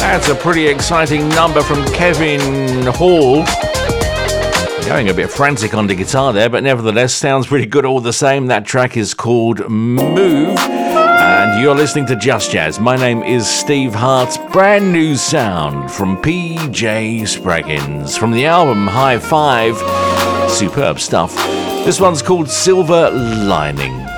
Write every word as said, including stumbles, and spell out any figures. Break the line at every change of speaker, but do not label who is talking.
That's a pretty exciting number from Kevin Hall. Going a bit frantic on the guitar there, but nevertheless sounds pretty good all the same. That track is called Move, and you're listening to Just Jazz. My name is Steve Hart. Brand new sound from P J Spraggins from the album High Five. Superb stuff. This one's called Silver Lining.